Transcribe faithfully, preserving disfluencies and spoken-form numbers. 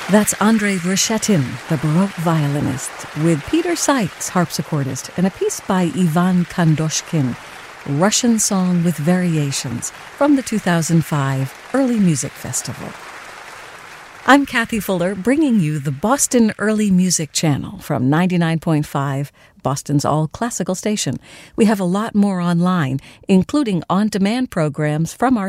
That's Andrei Verschetin, the Baroque violinist, with Peter Sykes, harpsichordist, and a piece by Ivan Kandoshkin, Russian Song with Variations, from the two thousand five Early Music Festival. I'm Kathy Fuller, bringing you the Boston Early Music Channel from ninety-nine point five, Boston's all-classical station. We have a lot more online, including on-demand programs from our